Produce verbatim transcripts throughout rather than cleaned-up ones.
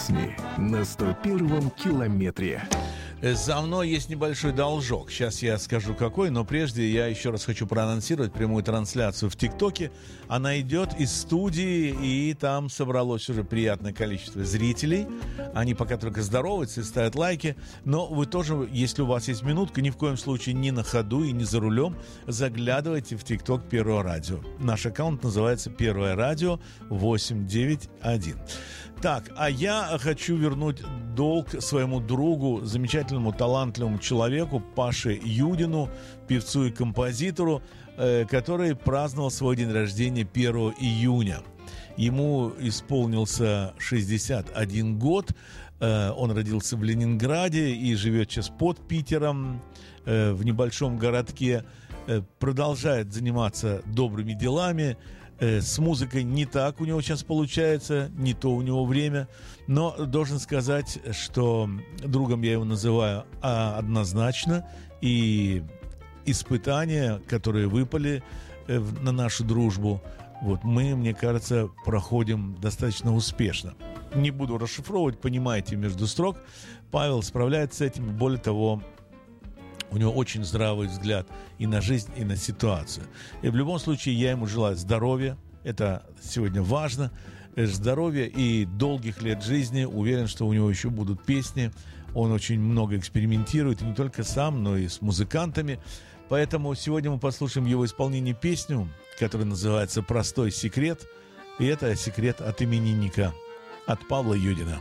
песни на сто первом километре. За мной есть небольшой должок. Сейчас я скажу какой, но прежде я еще раз хочу проанонсировать прямую трансляцию в ТикТоке. Она идет из студии, и там собралось уже приятное количество зрителей. Они пока только здороваются и ставят лайки. Но вы тоже, если у вас есть минутка, ни в коем случае не на ходу и не за рулем, заглядывайте в ТикТок Первого радио. Наш аккаунт называется Первое радио восемь девять один. Так, а я хочу вернуть долг своему другу, замечательному, талантливому человеку Паше Юдину, певцу и композитору, э, который праздновал свой день рождения первого июня. Ему исполнился шестьдесят один год, э, он родился в Ленинграде и живет сейчас под Питером, э, в небольшом городке, э, продолжает заниматься добрыми делами. С музыкой не так у него сейчас получается, не то у него время, но должен сказать, что другом я его называю однозначно, и испытания, которые выпали на нашу дружбу, вот мы, мне кажется, проходим достаточно успешно. Не буду расшифровывать, понимаете, между строк. Павел справляется с этим, более того, у него очень здравый взгляд и на жизнь, и на ситуацию. И в любом случае я ему желаю здоровья. Это сегодня важно. Здоровья и долгих лет жизни. Уверен, что у него еще будут песни. Он очень много экспериментирует. И не только сам, но и с музыкантами. Поэтому сегодня мы послушаем его исполнение песню, которая называется «Простой секрет». И это секрет от именинника, от Павла Юдина.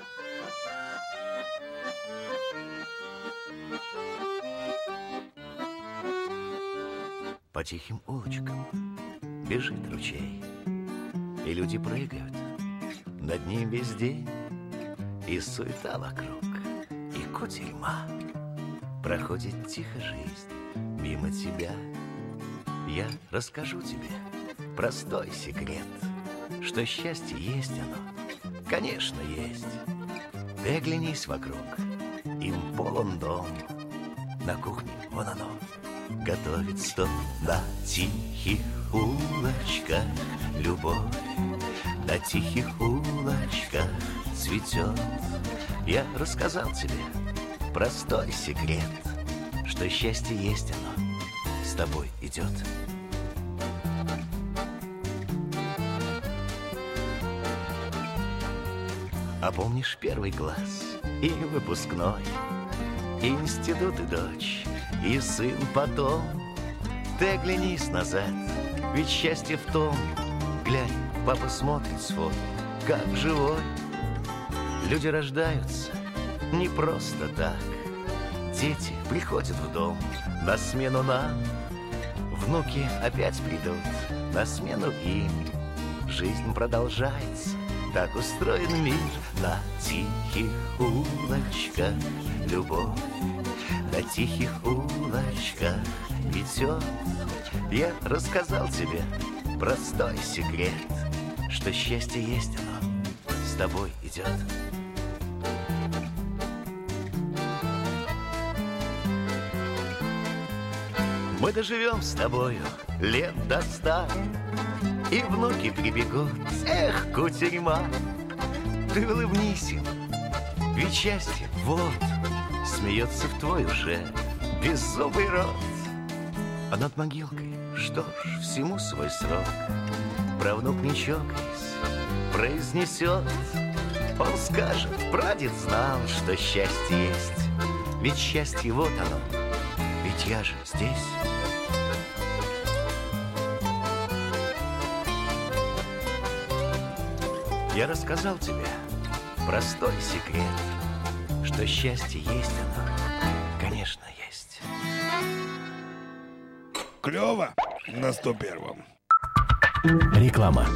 По тихим улочкам бежит ручей, и люди прыгают над ним весь день, и суета вокруг, и кутерьма. Проходит тихо жизнь мимо тебя. Я расскажу тебе простой секрет, что счастье есть оно, конечно, есть. Ты оглянись вокруг, им полон дом, на кухне вон оно готовит стол. На тихих улочках любовь, на тихих улочках цветет. Я рассказал тебе простой секрет, что счастье есть оно, с тобой идет. А помнишь первый класс и выпускной, и институт, и дочь, и сын потом? Ты оглянись назад, ведь счастье в том. Глянь, папа смотрит с фото, как живой. Люди рождаются не просто так. Дети приходят в дом на смену нам. Внуки опять придут на смену им. Жизнь продолжается, так устроен мир. На тихих улочках любовь, на тихих улочках идет. Я рассказал тебе простой секрет, что счастье есть оно, с тобой идет. Мы доживем с тобою лет до ста, и внуки прибегут, эх, кутерьма. Ты улыбнись им, ведь счастье вот смеется в твой уже беззубый рот. А над могилкой, что ж, всему свой срок. Правнук, не чокаясь, произнесет. Он скажет, прадед знал, что счастье есть. Ведь счастье вот оно, ведь я же здесь. Я рассказал тебе простой секрет, что счастье есть оно, конечно, есть. Клево на сто первом. Реклама.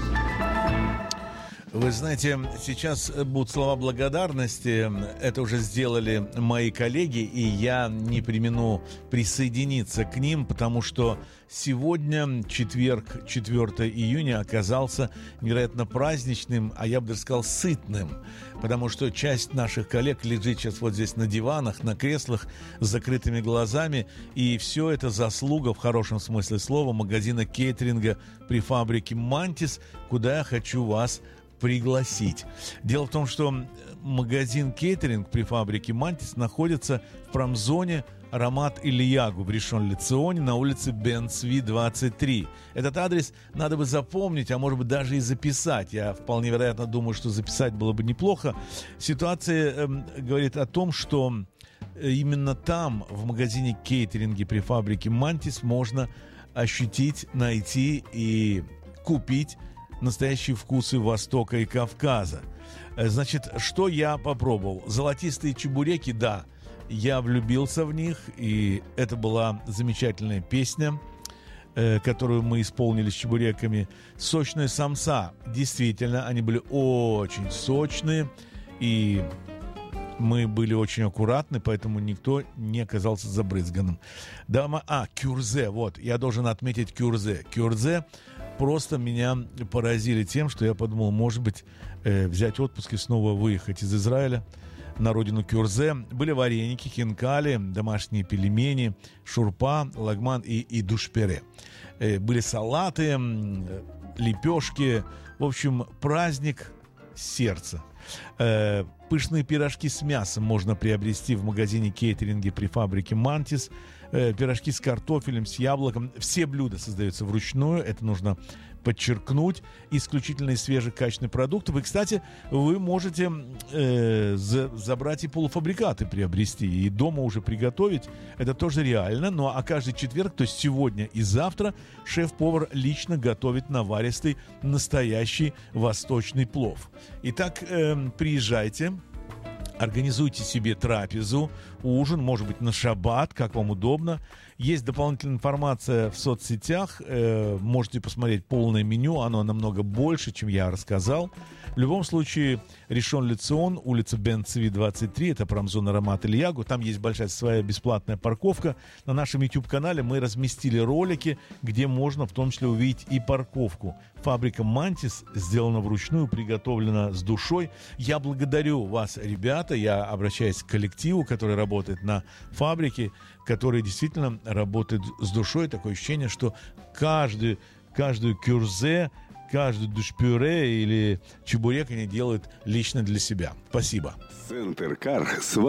Вы знаете, сейчас будут слова благодарности. Это уже сделали мои коллеги, и я не премину присоединиться к ним, потому что сегодня, четверг, четвёртого июня, оказался невероятно праздничным, а я бы даже сказал сытным, потому что часть наших коллег лежит сейчас вот здесь на диванах, на креслах с закрытыми глазами, и все это заслуга, в хорошем смысле слова, магазина кейтеринга при фабрике «Мантис», куда я хочу вас пригласить. Дело в том, что магазин кейтеринг при фабрике «Мантис» находится в промзоне «Аромат Ильягу» в Ришон-ле-Ционе на улице Бен-Цви, двадцать три. Этот адрес надо бы запомнить, а может быть даже и записать. Я вполне вероятно думаю, что записать было бы неплохо. Ситуация э, говорит о том, что именно там, в магазине кейтеринги при фабрике «Мантис», можно ощутить, найти и купить настоящие вкусы Востока и Кавказа. Значит, что я попробовал? Золотистые чебуреки, да, я влюбился в них, и это была замечательная песня, э, которую мы исполнили с чебуреками. Сочные самса, действительно, они были очень сочные, и мы были очень аккуратны, поэтому никто не оказался забрызганным. Дама, а, кюрзе, вот, я должен отметить кюрзе. Кюрзе просто меня поразили тем, что я подумал, может быть, э, взять отпуск и снова выехать из Израиля на родину кюрзе. Были вареники, хинкали, домашние пельмени, шурпа, лагман и, и душпере. Э, были салаты, э, лепешки. В общем, праздник сердца. Э, пышные пирожки с мясом можно приобрести в магазине кейтеринги при фабрике «Мантис». Э, пирожки с картофелем, с яблоком. Все блюда создаются вручную. Это нужно подчеркнуть. Исключительно из свежих качественных продуктов. И, кстати, вы можете э, за, забрать и полуфабрикаты приобрести. И дома уже приготовить. Это тоже реально. Ну а каждый четверг, то есть сегодня и завтра, шеф-повар лично готовит наваристый настоящий восточный плов. Итак, э, приезжайте. Организуйте себе трапезу, ужин, может быть, на шаббат, как вам удобно. Есть дополнительная информация в соцсетях. Э, можете посмотреть полное меню. Оно намного больше, чем я рассказал. В любом случае, Ришон-ле-Цион, улица Бен-Цви, двадцать три. Это промзона «Аромат Ильягу». Там есть большая своя бесплатная парковка. На нашем YouTube-канале мы разместили ролики, где можно в том числе увидеть и парковку. Фабрика «Мантис» сделана вручную, приготовлена с душой. Я благодарю вас, ребята. Я обращаюсь к коллективу, который работает на фабрике, который действительно работает с душой. Такое ощущение, что каждый, каждую кюрзе, каждый душпюре или чебурек они делают лично для себя. Спасибо. Центр Кар.